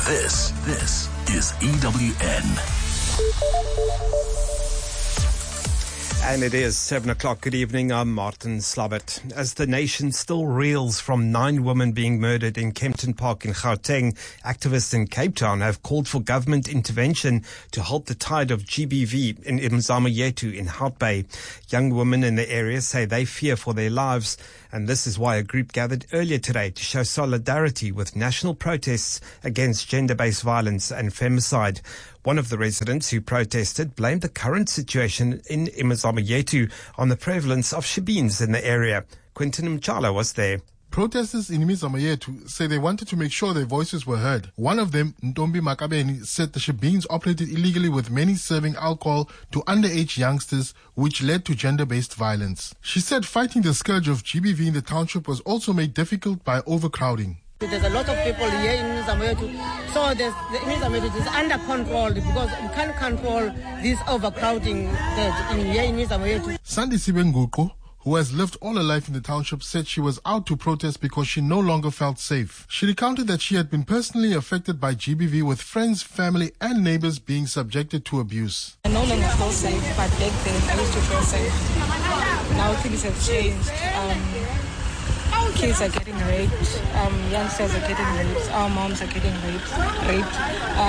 This is EWN. And it is 7 o'clock. Good evening. I'm Martin Slabbert. As the nation still reels from 9 women being murdered in Kempton Park in Gauteng, activists in Cape Town have called for government intervention to halt the tide of GBV in Imzama Yethu in Hout Bay. Young women in the area say they fear for their lives, and this is why a group gathered earlier today to show solidarity with national protests against gender-based violence and femicide. One of the residents who protested blamed the current situation in Imzama Yethu on the prevalence of shebeens in the area. Quentin Mchala was there. Protesters in Imzama Yethu say they wanted to make sure their voices were heard. One of them, Ntombi Makabeni, said the shebeens operated illegally, with many serving alcohol to underage youngsters, which led to gender-based violence. She said fighting the scourge of GBV in the township was also made difficult by overcrowding. There's a lot of people here in Imzama Yethu, so the Imzama Yethu is under control because we can't control this overcrowding here in Imzama Yethu. Sandy Sibenguko, who has lived all her life in the township, said she was out to protest because she no longer felt safe. She recounted that she had been personally affected by GBV, with friends, family and neighbors being subjected to abuse. I no longer feel safe, but back then I used to feel safe. Now things have changed. Kids are getting raped, youngsters are getting raped, our moms are getting raped,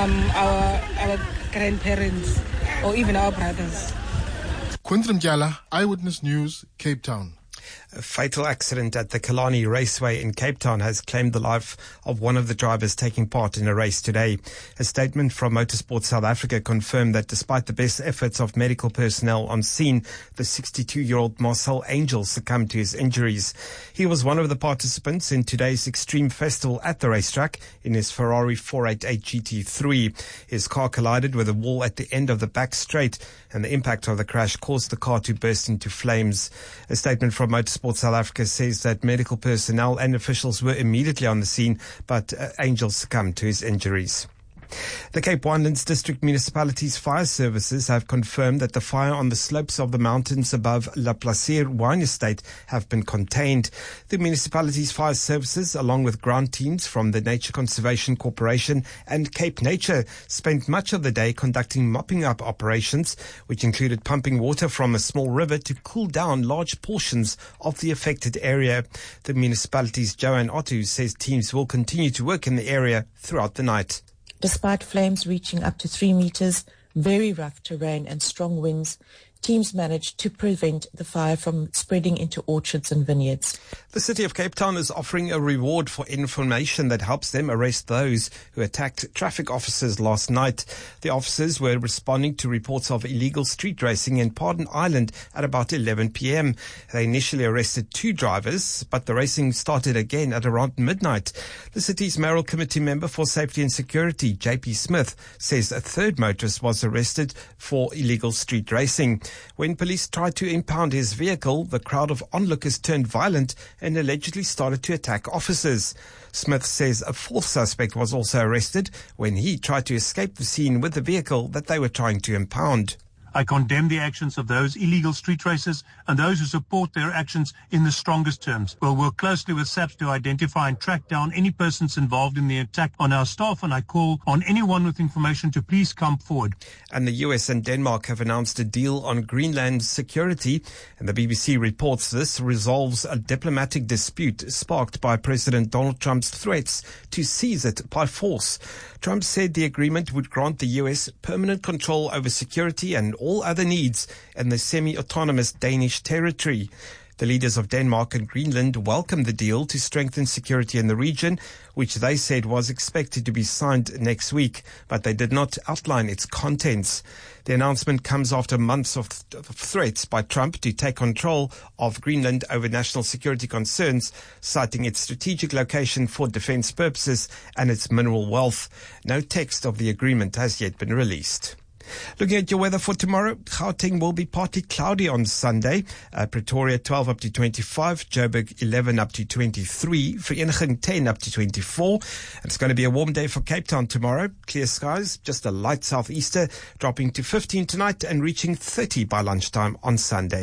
our grandparents or even our brothers. Quentin Mjala, Eyewitness News, Cape Town. A fatal accident at the Killarney Raceway in Cape Town has claimed the life of one of the drivers taking part in a race today. A statement from Motorsport South Africa confirmed that despite the best efforts of medical personnel on scene, the 62-year-old Marcel Angel succumbed to his injuries. He was one of the participants in today's Extreme Festival at the racetrack in his Ferrari 488 GT3. His car collided with a wall at the end of the back straight, and the impact of the crash caused the car to burst into flames. A statement from Motorsport South Africa says that medical personnel and officials were immediately on the scene, but Angel succumbed to his injuries. The Cape Winelands District Municipality's fire services have confirmed that the fire on the slopes of the mountains above La Placier wine estate have been contained. The municipality's fire services, along with ground teams from the Nature Conservation Corporation and Cape Nature, spent much of the day conducting mopping up operations, which included pumping water from a small river to cool down large portions of the affected area. The municipality's Joanne Otto says teams will continue to work in the area throughout the night. Despite flames reaching up to 3 meters, very rough terrain and strong winds, teams managed to prevent the fire from spreading into orchards and vineyards. The City of Cape Town is offering a reward for information that helps them arrest those who attacked traffic officers last night. The officers were responding to reports of illegal street racing in Pardon Island at about 11 p.m. They initially arrested 2 drivers, but the racing started again at around midnight. The city's mayoral committee member for safety and security, JP Smith, says a 3rd motorist was arrested for illegal street racing. When police tried to impound his vehicle, the crowd of onlookers turned violent and allegedly started to attack officers. Smith says a 4th suspect was also arrested when he tried to escape the scene with the vehicle that they were trying to impound. I condemn the actions of those illegal street racers and those who support their actions in the strongest terms. We'll work closely with SAPS to identify and track down any persons involved in the attack on our staff, and I call on anyone with information to please come forward. And the US and Denmark have announced a deal on Greenland security, and the BBC reports this resolves a diplomatic dispute sparked by President Donald Trump's threats to seize it by force. Trump said the agreement would grant the US permanent control over security and all other needs in the semi-autonomous Danish territory. The leaders of Denmark and Greenland welcomed the deal to strengthen security in the region, which they said was expected to be signed next week, but they did not outline its contents. The announcement comes after months of threats by Trump to take control of Greenland over national security concerns, citing its strategic location for defense purposes and its mineral wealth. No text of the agreement has yet been released. Looking at your weather for tomorrow, Gauteng will be partly cloudy on Sunday. Pretoria 12 up to 25, Joburg 11 up to 23, Vereeniging 10 up to 24. And it's going to be a warm day for Cape Town tomorrow. Clear skies, just a light southeaster, dropping to 15 tonight and reaching 30 by lunchtime on Sunday.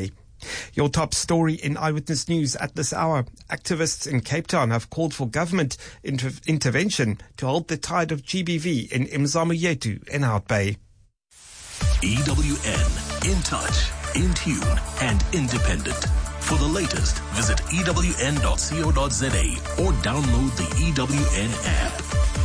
Your top story in Eyewitness News at this hour. Activists in Cape Town have called for government intervention to halt the tide of GBV in Imizamo Yethu in Hout Bay. EWN, in touch, in tune, and independent. For the latest, visit ewn.co.za or download the EWN app.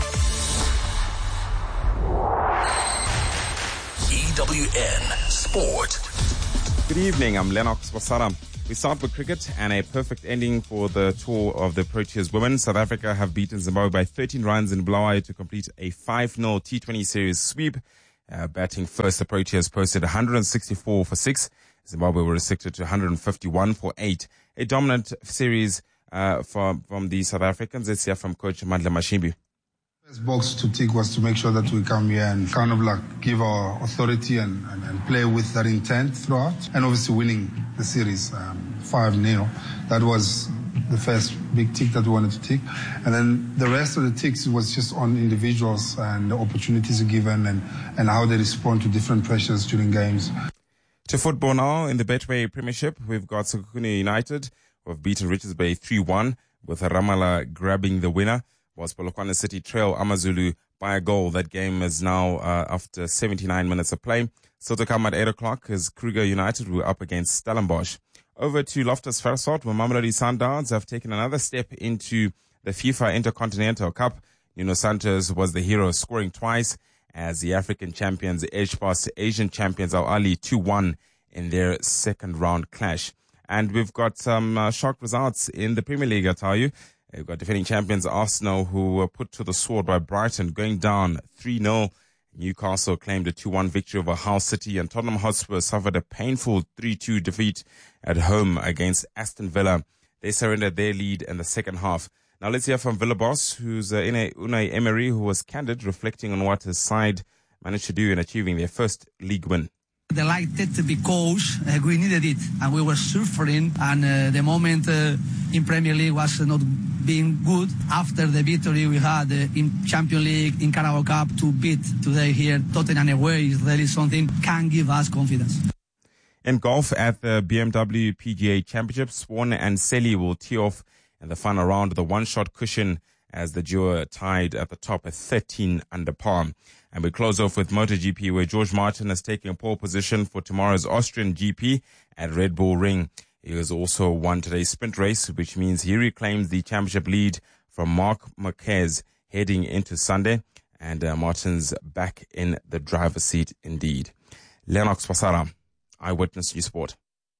EWN Sport. Good evening, I'm Lennox Basara. We start with cricket and a perfect ending for the tour of the Proteas women. South Africa have beaten Zimbabwe by 13 runs in Bulawayo to complete a 5-0 T20 series sweep. Batting first, the Proteas posted 164 for 6. Zimbabwe were restricted to 151 for 8. A dominant series from the South Africans. Let's hear from Coach Mandla Mashimbi. First box to tick was to make sure that we come here and kind of like give our authority and play with that intent throughout. And obviously winning the series 5-0. That was the first big tick that we wanted to tick. And then the rest of the ticks was just on individuals and the opportunities given and how they respond to different pressures during games. To football now, in the Betway Premiership, we've got Sekhukhune United, who have beaten Richards Bay 3-1, with Ramala grabbing the winner, whilst Polokwane City trail AmaZulu by a goal. That game is now after 79 minutes of play. Still to come at 8 o'clock is Kruger United, who are up against Stellenbosch. Over to Loftus Versfeld, where Mamelodi Sundowns have taken another step into the FIFA Intercontinental Cup. Nuno Santos was the hero, scoring twice as the African champions edged past Asian champions Al Ahly 2-1 in their second round clash. And we've got some shock results in the Premier League, I'll tell you. We've got defending champions Arsenal, who were put to the sword by Brighton, going down 3-0. Newcastle claimed a 2-1 victory over Hull City, and Tottenham Hotspur suffered a painful 3-2 defeat at home against Aston Villa. They surrendered their lead in the second half. Now let's hear from Villa boss, who's Unai Emery, who was candid, reflecting on what his side managed to do in achieving their first league win. Delighted because we needed it and we were suffering, and the moment in Premier League was not being good. After the victory we had in Champions League, in Carabao Cup, to beat today here Tottenham away is really something can give us confidence. In golf at the BMW PGA Championship, Swan and Selly will tee off in the final round with a one-shot cushion as the duo are tied at the top at 13 under par. And we close off with MotoGP, where George Martin is taking a pole position for tomorrow's Austrian GP at Red Bull Ring. He has also won today's sprint race, which means he reclaims the championship lead from Marc Marquez heading into Sunday. And Martin's back in the driver's seat indeed. Lennox Pasara, Eyewitness News Sport.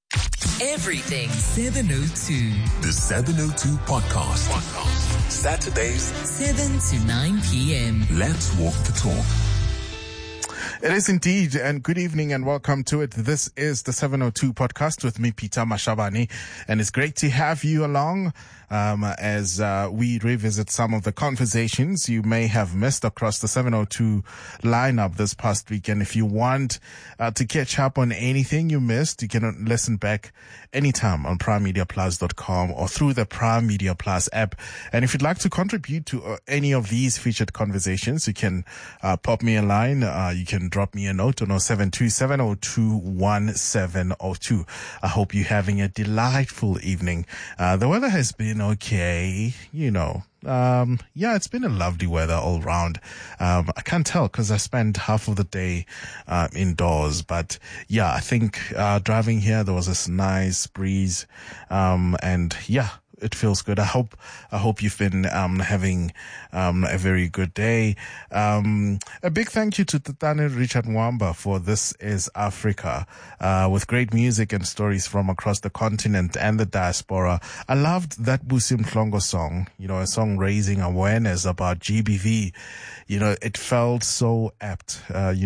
Everything 702. The 702 Podcast. Saturdays, 7 to 9 p.m. Let's walk the talk. It is indeed, and good evening and welcome to it. This is the 702 Podcast with me, Peter Mashabane, and it's great to have you along as we revisit some of the conversations you may have missed across the 702 lineup this past weekend. If you want to catch up on anything you missed, you can listen back anytime on primemediaplus.com or through the Prime Media Plus app. And if you'd like to contribute to any of these featured conversations, you can pop me a line. You can drop me a note on 072-702-1702. I hope you're having a delightful evening. The weather has been okay, you know. It's been a lovely weather all round. I can't tell because I spent half of the day indoors, but yeah, I think driving here there was this nice breeze, and yeah, it feels good. I hope you've been having a very good day. A big thank you to Tatane Richard Mwamba for This Is Africa, with great music and stories from across the continent and the diaspora. I loved that Busi Mhlongo song, a song raising awareness about GBV. It felt so apt,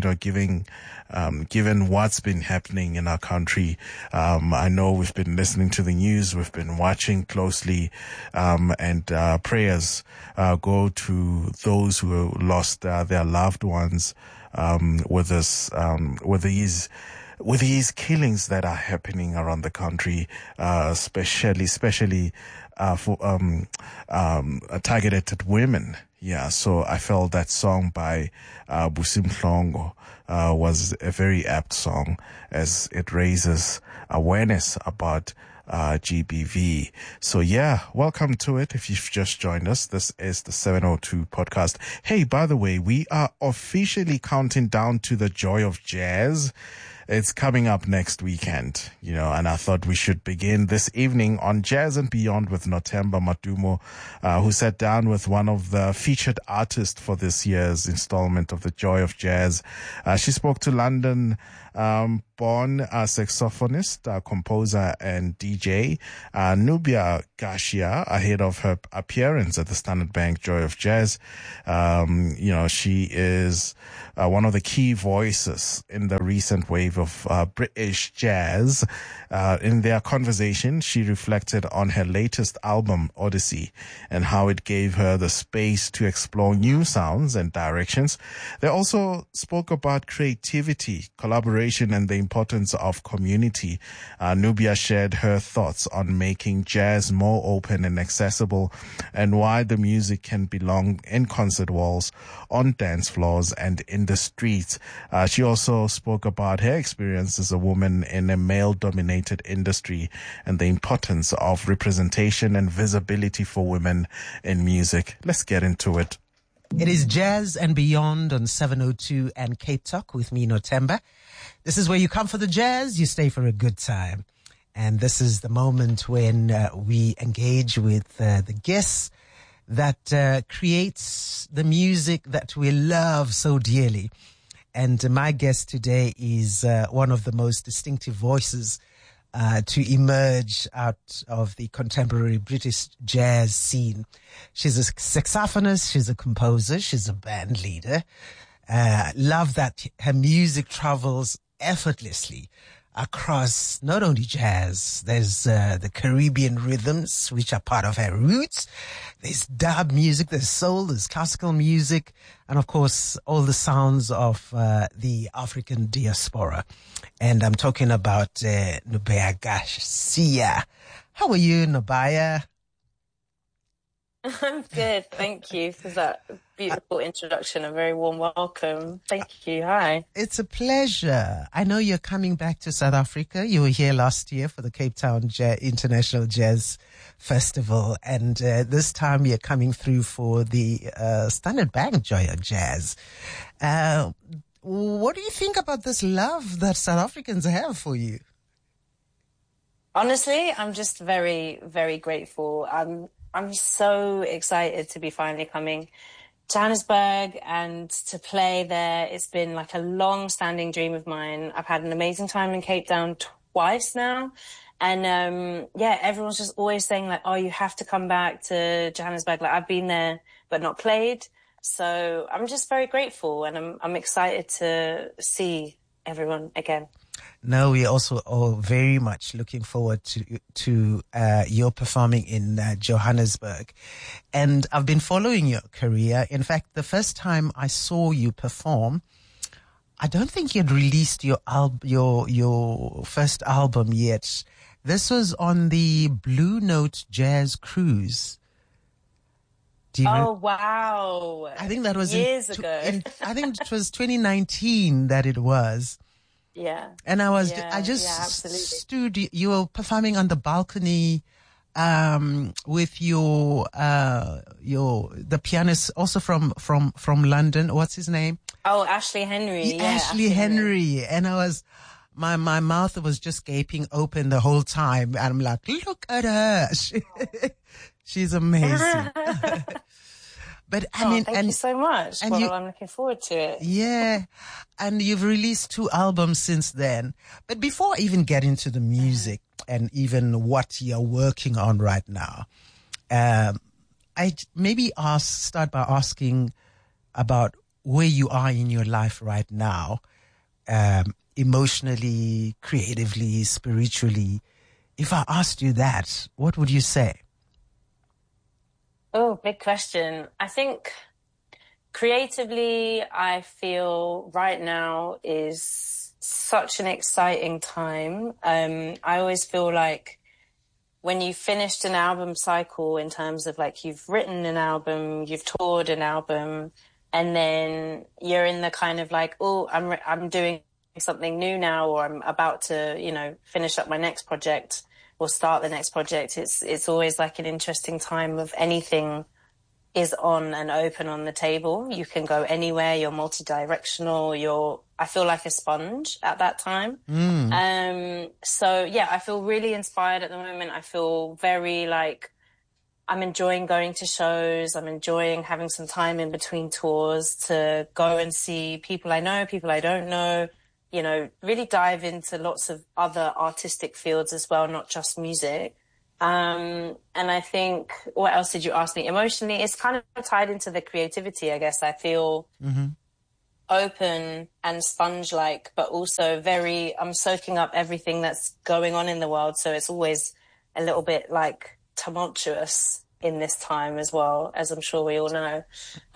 given what's been happening in our country. I know we've been listening to the news, we've been watching closely, and prayers go to those who lost their loved ones with these killings that are happening around the country, especially targeted at women. Yeah, so I felt that song by Busim Mhlongo was a very apt song as it raises awareness about GBV. So yeah, welcome to it. If you've just joined us, this is the 702 podcast. Hey, by the way, we are officially counting down to the Joy of Jazz. It's coming up next weekend, and I thought we should begin this evening on Jazz and Beyond with Nothemba Madumo, who sat down with one of the featured artists for this year's installment of the Joy of Jazz. She spoke to London born saxophonist, composer, and DJ Nubia Gashia ahead of her appearance at the Standard Bank Joy of Jazz. She is one of the key voices in the recent wave of British jazz. In their conversation, she reflected on her latest album, Odyssey, and how it gave her the space to explore new sounds and directions. They also spoke about creativity, collaboration, and the importance of community. Nubia shared her thoughts on making jazz more open and accessible, and why the music can belong in concert halls, on dance floors, and in the streets. She also spoke about her experience as a woman in a male-dominated industry and the importance of representation and visibility for women in music. Let's get into it. It is Jazz and Beyond on 702 and Cape Talk with me, Nothemba. This is where you come for the jazz, you stay for a good time. And this is the moment when we engage with the guests that creates the music that we love so dearly. And my guest today is one of the most distinctive voices to emerge out of the contemporary British jazz scene. She's a saxophonist, she's a composer, she's a band leader. Love that her music travels effortlessly across not only jazz, there's the Caribbean rhythms, which are part of her roots. There's dub music, there's soul, there's classical music, and of course, all the sounds of the African diaspora. And I'm talking about Nubia Gashia. How are you, Nubia? I'm good. Thank you for that beautiful introduction. A very warm welcome. Thank you. Hi. It's a pleasure. I know you're coming back to South Africa. You were here last year for the Cape Town International Jazz Festival. And this time you're coming through for the Standard Bank Joy of Jazz. What do you think about this love that South Africans have for you? Honestly, I'm just very, very grateful. I'm so excited to be finally coming to Johannesburg and to play there. It's been like a long-standing dream of mine. I've had an amazing time in Cape Town twice now. And everyone's just always saying like, oh, you have to come back to Johannesburg. Like I've been there, but not played. So I'm just very grateful and I'm excited to see everyone again. No, we're also all very much looking forward to your performing in Johannesburg. And I've been following your career. In fact, the first time I saw you perform, I don't think you'd released your first album yet. This was on the Blue Note Jazz Cruise. Wow. I think that was years ago. I think it was 2019 that it was. Yeah. And I just stood, you were performing on the balcony, with the pianist also from London. What's his name? Oh, Ashley Henry. Ashley Henry. And my mouth was just gaping open the whole time. And I'm like, look at her. She's amazing. But thank you so much. I'm looking forward to it. Yeah. And you've released 2 albums since then. But before I even get into the music and even what you're working on right now, I maybe start by asking about where you are in your life right now, emotionally, creatively, spiritually. If I asked you that, what would you say? Oh, big question. I think creatively, I feel right now is such an exciting time. I always feel like when you've finished an album cycle in terms of like you've written an album, you've toured an album, and then you're in the kind of like, oh, I'm doing something new now, or I'm about to, you know, finish up my next project or start the next project. It's always like an interesting time of anything is on and open on the table. You can go anywhere. You're multi-directional. I feel like a sponge at that time. So yeah, I feel really inspired at the moment. I feel very like I'm enjoying going to shows. I'm enjoying having some time in between tours to go and see people I know, people I don't know, you know, really dive into lots of other artistic fields as well, not just music. And I think, what else did you ask me? Emotionally, it's kind of tied into the creativity, I guess. I feel open and sponge-like, but also I'm soaking up everything that's going on in the world. So it's always a little bit like tumultuous in this time as well, as I'm sure we all know.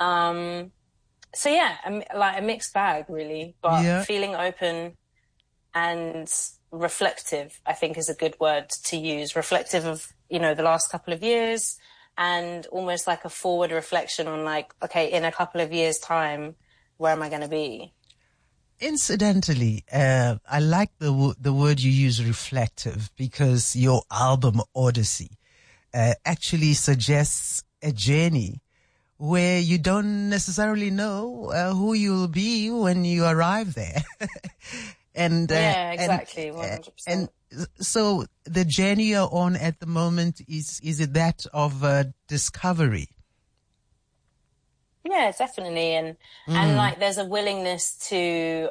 So yeah, like a mixed bag really, but feeling open and reflective, I think, is a good word to use. Reflective of, you know, the last couple of years, and almost like a forward reflection on like, okay, in a couple of years' time, where am I going to be? Incidentally, I like the word you use, reflective, because your album Odyssey actually suggests a journey where you don't necessarily know who you'll be when you arrive there. And yeah, exactly, 100%. And so the journey you're on at the moment, is it that of discovery? Yeah, definitely. And like there's a willingness to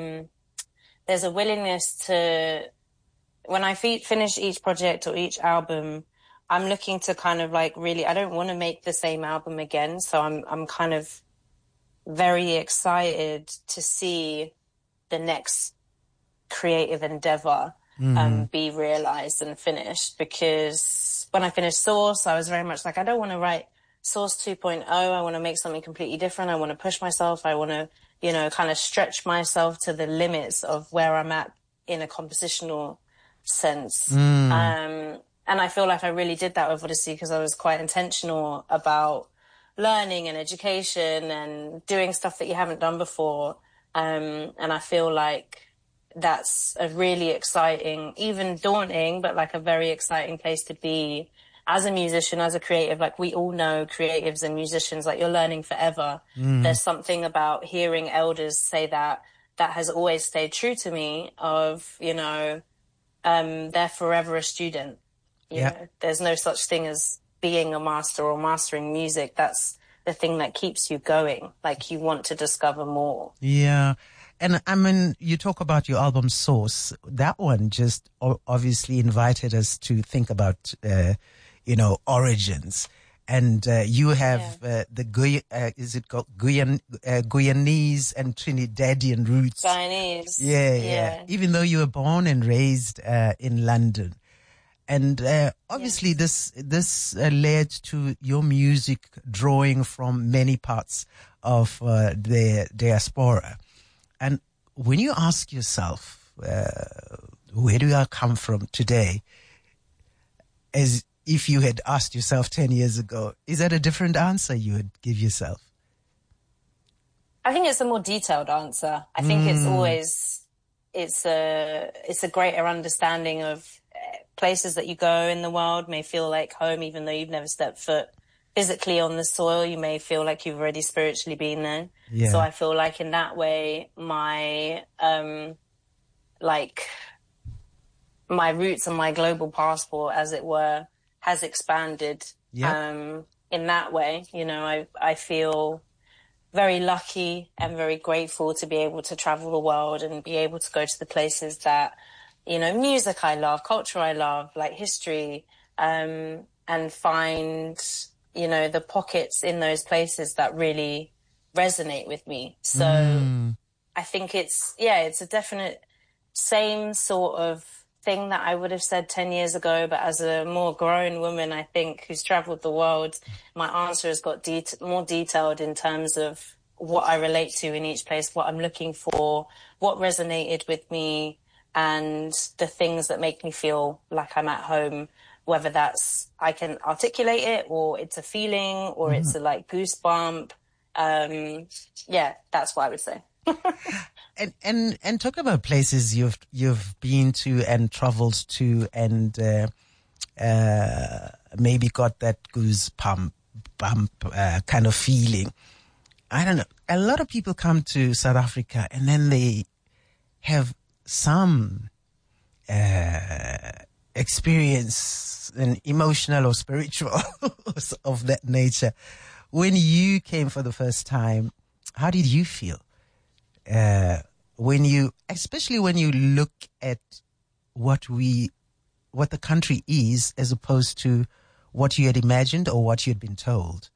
when I finish each project or each album, I'm looking to kind of like really, I don't want to make the same album again. So I'm kind of very excited to see the next creative endeavor be realized and finished, because when I finished Source, I was very much like, I don't want to write Source 2.0. I want to make something completely different. I want to push myself. I want to, you know, kind of stretch myself to the limits of where I'm at in a compositional sense. And I feel like I really did that with Odyssey, because I was quite intentional about learning and education and doing stuff that you haven't done before. And I feel like that's a really exciting, even daunting, but like a very exciting place to be as a musician, as a creative. Like we all know creatives and musicians, like you're learning forever. There's something about hearing elders say that has always stayed true to me of, you know, they're forever a student. You know, there's no such thing as being a master or mastering music. That's the thing that keeps you going. Like you want to discover more. Yeah. And I mean, you talk about your album Source. That one just obviously invited us to think about, you know, origins. And you have is it called Guyanese and Trinidadian roots? Guyanese. Yeah. Even though you were born and raised in London. And obviously this led to your music drawing from many parts of the diaspora. And when you ask yourself, where do I come from today, as if you had asked yourself 10 years ago, is that a different answer you would give yourself? I think it's a more detailed answer. I think it's always, it's a greater understanding of places that you go in the world may feel like home, even though you've never stepped foot physically on the soil. You may feel like you've already spiritually been there. Yeah. So I feel like in that way, my my roots and my global passport, as it were, has expanded. In that way, you know, I feel very lucky and very grateful to be able to travel the world and be able to go to the places that, you know, music I love, culture I love, like history, and find, you know, the pockets in those places that really resonate with me. So I think it's a definite same sort of thing that I would have said 10 years ago, but as a more grown woman, I think, who's traveled the world, my answer has got more detailed in terms of what I relate to in each place, what I'm looking for, what resonated with me, and the things that make me feel like I'm at home whether that's I can articulate it, or it's a feeling, or it's a like goosebump. Yeah, that's what I would say. And talk about places you've been to and traveled to, and maybe got that goosebump kind of feeling. I don't know. A lot of people come to South Africa and then they have some experience, an emotional or spiritual of that nature. When you came for the first time, how did you feel? Especially when you look at what the country is, as opposed to what you had imagined or what you had been told.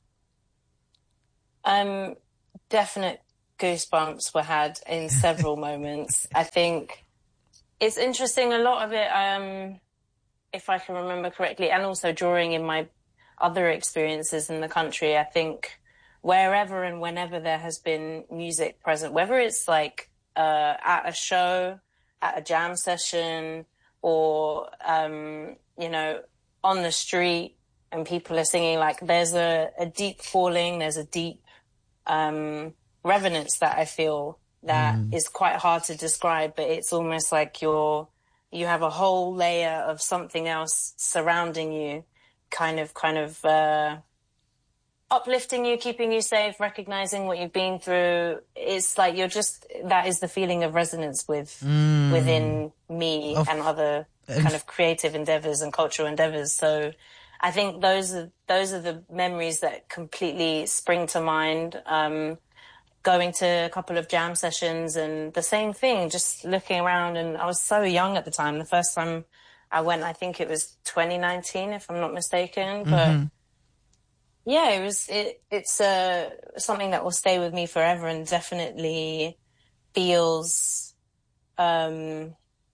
Definite goosebumps were had in several moments. I think it's interesting. A lot of it, if I can remember correctly, and also drawing in my other experiences in the country, I think wherever and whenever there has been music present, whether it's like at a show, at a jam session, or, you know, on the street and people are singing, like there's a deep falling, there's a deep reverence that I feel that is quite hard to describe, but it's almost like you have a whole layer of something else surrounding you, kind of uplifting you, keeping you safe, recognizing what you've been through. It's like that is the feeling of resonance within me and other kind of creative endeavors and cultural endeavors. So I think those are the memories that completely spring to mind. Going to a couple of jam sessions and the same thing, just looking around, and I was so young at the time. The first time I went, I think it was 2019, if I'm not mistaken. But yeah, it's something that will stay with me forever, and definitely feels like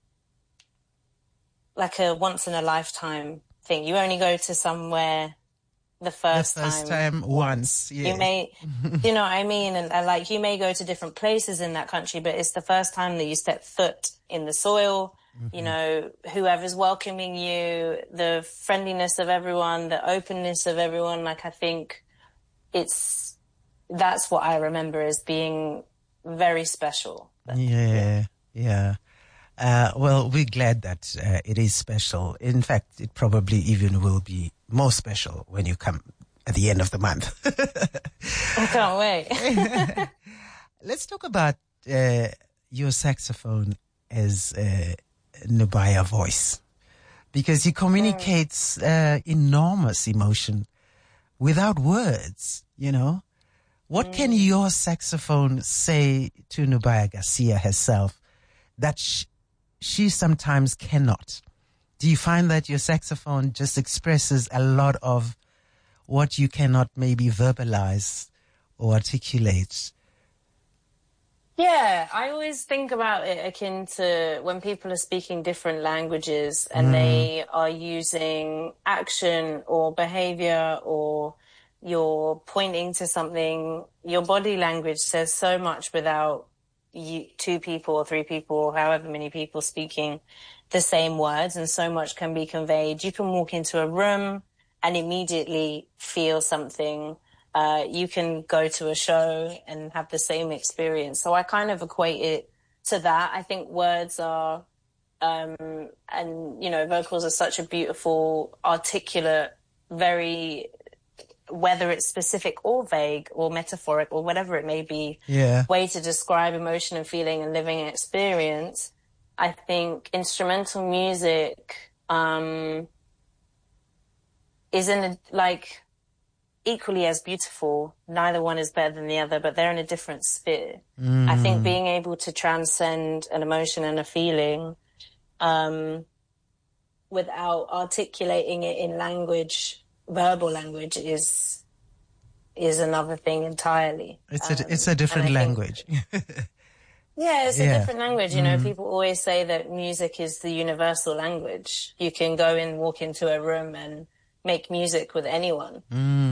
a once in a lifetime thing. You only go to somewhere the first time once. Yeah. You may, you know what I mean? And like, you may go to different places in that country, but it's the first time that you step foot in the soil. You know, whoever's welcoming you, the friendliness of everyone, the openness of everyone. Like, I think that's what I remember as being very special. Yeah. Well, we're glad that it is special. In fact, it probably even will be more special when you come at the end of the month. I can't wait. Let's talk about your saxophone as Nubaya voice, because he communicates enormous emotion without words, you know. What can your saxophone say to Nubaya Garcia herself that she sometimes cannot? Do you find that your saxophone just expresses a lot of what you cannot maybe verbalize or articulate? Yeah, I always think about it akin to when people are speaking different languages and they are using action or behavior, or you're pointing to something. Your body language says so much without two people or three people or however many people speaking the same words, and so much can be conveyed. You can walk into a room and immediately feel something. You can go to a show and have the same experience. So I kind of equate it to that. I think words are, and, you know, vocals are such a beautiful, articulate, very, whether it's specific or vague or metaphoric or whatever it may be, way to describe emotion and feeling and living experience. I think instrumental music isn't like equally as beautiful. Neither one is better than the other, but they're in a different sphere. I think being able to transcend an emotion and a feeling without articulating it in language, verbal language, is another thing entirely. It's a different language. Yeah, it's a different language. You know, people always say that music is the universal language. You can go and walk into a room and make music with anyone.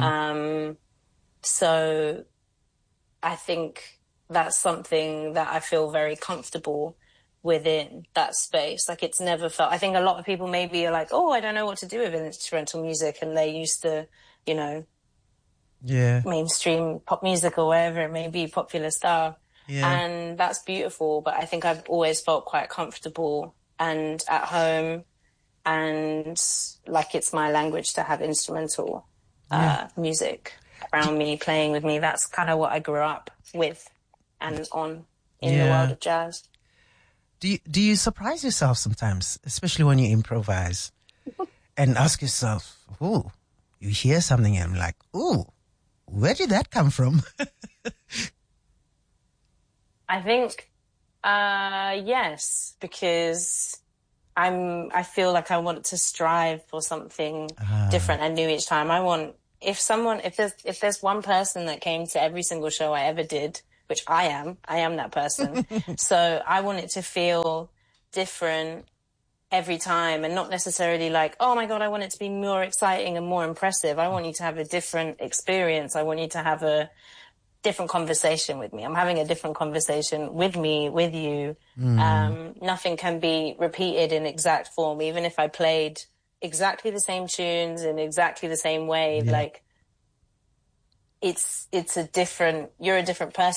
So I think that's something that I feel very comfortable within that space. Like, it's never felt, I think a lot of people maybe are like, oh, I don't know what to do with instrumental music, and they're used to, you know, mainstream pop music or whatever it may be, popular stuff. And that's beautiful, but I think I've always felt quite comfortable and at home, and like it's my language to have instrumental music around me, playing with me. That's kind of what I grew up with and on in the world of jazz. Do you surprise yourself sometimes, especially when you improvise, and ask yourself, "Ooh," you hear something and I'm like, "Ooh, where did that come from?" I think, yes, because I feel like I want to strive for something different and new each time. I want, if there's one person that came to every single show I ever did, which I am that person. So I want it to feel different every time, and not necessarily like, oh my God, I want it to be more exciting and more impressive. I want you to have a different experience. I want you to have a different conversation with me. I'm having a different conversation with me, with you. Nothing can be repeated in exact form. Even if I played exactly the same tunes in exactly the same way, like, it's a different, you're a different person.